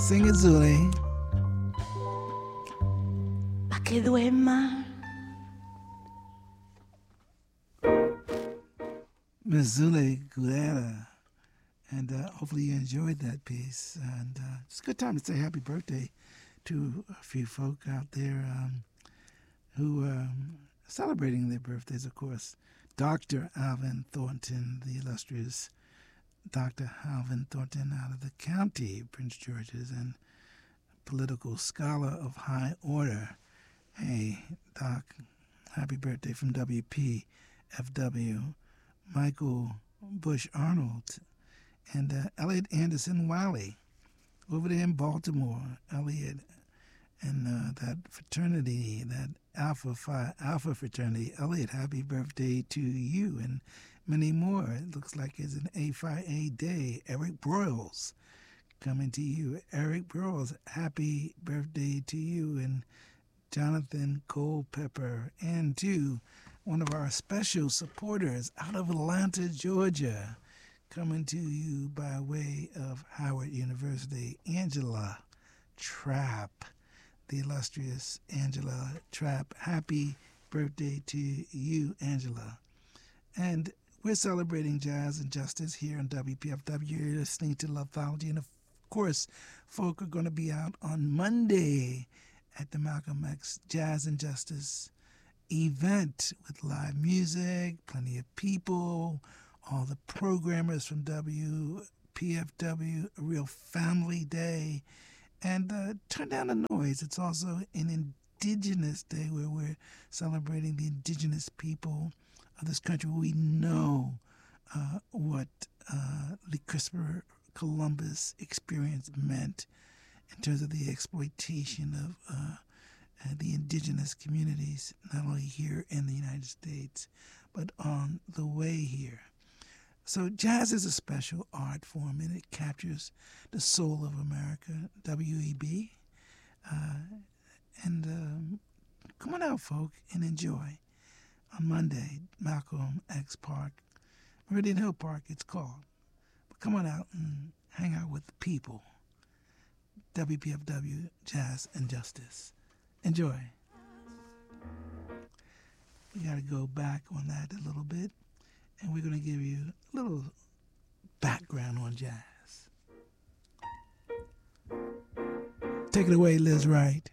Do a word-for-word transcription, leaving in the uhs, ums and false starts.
Sing it, Zuli. Pa' que duerma. Miss Zuli Gudera. And uh, hopefully you enjoyed that piece. And uh, it's a good time to say happy birthday to a few folk out there um, who are um, celebrating their birthdays, of course. Doctor Alvin Thornton, the illustrious Doctor Alvin Thornton out of the county, Prince George's, and political scholar of high order. Hey, Doc, happy birthday from W P F W. Michael Bush Arnold and uh, Elliot Anderson Wiley over there in Baltimore. Elliot and uh, that fraternity, that Alpha Phi Alpha fraternity. Elliot, happy birthday to you and many more. It looks like it's an A Phi A day. Eric Broyles coming to you. Eric Broyles, happy birthday to you and Jonathan Culpepper, and to one of our special supporters out of Atlanta, Georgia, coming to you by way of Howard University, Angela Trapp, the illustrious Angela Trapp. Happy birthday to you, Angela. And we're celebrating jazz and justice here on W P F W. You're listening to Loveology, and of course, folk are going to be out on Monday at the Malcolm X Jazz and Justice event with live music, plenty of people, all the programmers from W P F W, a real family day. And uh, turn down the noise. It's also an Indigenous Day where we're celebrating the indigenous people of this country. We know uh, what uh, the Christopher Columbus experience meant in terms of the exploitation of uh, uh, the indigenous communities, not only here in the United States, but on the way here. So jazz is a special art form, and it captures the soul of America, W E B. Uh, and um, come on out, folk, and enjoy. On Monday, Malcolm X Park, Meridian Hill Park, it's called. But come on out and hang out with the people. W P F W, Jazz and Justice. Enjoy. We got to go back on that a little bit, and we're going to give you a little background on jazz. Take it away, Liz Wright.